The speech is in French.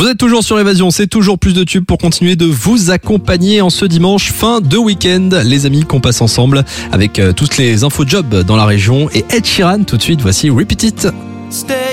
Vous êtes toujours sur Évasion, c'est toujours plus de tubes pour continuer de vous accompagner en ce dimanche fin de week-end. Les amis qu'on passe ensemble avec toutes les infos jobs dans la région et Ed Sheeran tout de suite, voici Repeat It.